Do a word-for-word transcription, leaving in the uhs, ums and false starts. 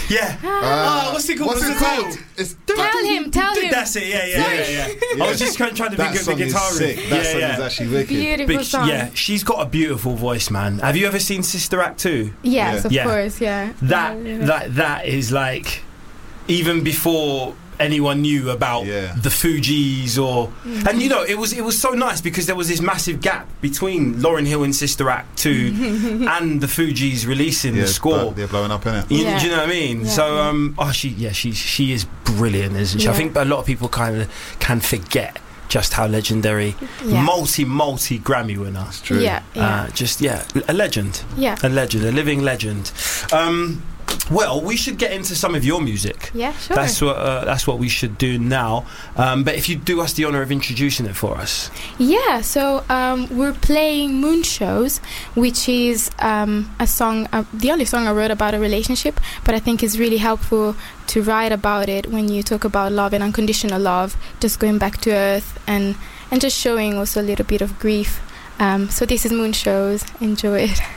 Yeah. Uh, oh, what's it called? What's, What's it it called? called? It's Tell him, tell him. That's it. Yeah, yeah, yeah, yeah. yeah. I was just trying, trying to that think of song the guitar is riff. sick. That yeah, song yeah. is actually wicked. Beautiful But, song. yeah, she's got a beautiful voice, man. Have you ever seen Sister Act two? Yes, Yeah. of Yeah. course, yeah. That Yeah, yeah. that that is like, even before anyone knew about Yeah. the Fugees or Mm-hmm. and you know it was it was so nice because there was this massive gap between Lauryn Hill and Sister Act two and the Fugees releasing Yeah, the score. but they're blowing up, innit? You, Yeah. Do you know what I mean? Yeah, so yeah. um oh she yeah she she is brilliant, isn't she? I Yeah. think a lot of people kind of can forget just how legendary, Yeah. multi multi Grammy winner. It's true. Yeah, yeah, Uh, just yeah, a legend, yeah. a legend, a living legend. Um, well, we should get into some of your music. Yeah, sure. That's what uh, that's what we should do now. Um, but if you do us the honour of introducing it for us. Yeah, so um, we're playing Moon Shows, which is um, a song, uh, the only song I wrote about a relationship, but I think is really helpful to write about it when you talk about love and unconditional love, just going back to earth and, and just showing also a little bit of grief. Um, so this is Moon Shows. Enjoy it.